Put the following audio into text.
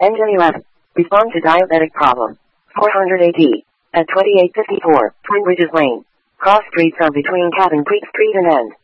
Engine 11. Respond to diabetic problem. 400 AD. At 2854, Twin Bridges Lane. Cross streets are between Cabin Creek Street and End.